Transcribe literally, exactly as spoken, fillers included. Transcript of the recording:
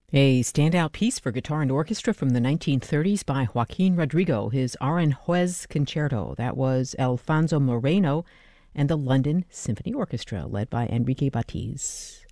A standout piece for guitar and orchestra from the nineteen thirties by Joaquin Rodrigo, his Aranjuez Concerto. That was Alfonso Moreno and the London Symphony Orchestra, led by Enrique Batiz.